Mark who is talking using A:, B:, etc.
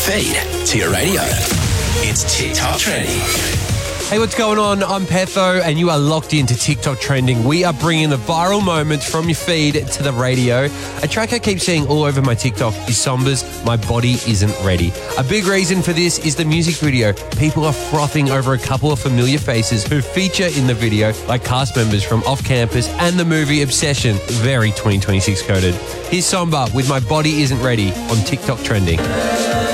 A: feed to your radio. It's TikTok Trending.
B: Hey, what's going on? I'm Petho, and you are locked into TikTok Trending. We are bringing the viral moments from your feed to the radio. A track I keep seeing all over my TikTok is Somba's My Body Isn't Ready. A big reason for this is the music video. People are frothing over a couple of familiar faces who feature in the video, like cast members from Off Campus and the movie Obsession. Very 2026 coded. Here's Somba with My Body Isn't Ready on TikTok Trending.